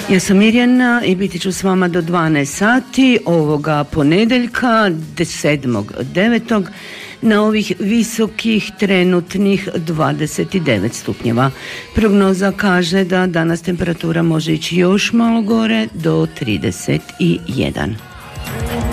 Ja sam Mirjana i biti ću s vama do 12 sati ovoga ponedjeljka 7.9. na ovih visokih trenutnih 29 stupnjeva. Prognoza kaže da danas temperatura može ići još malo gore do 31.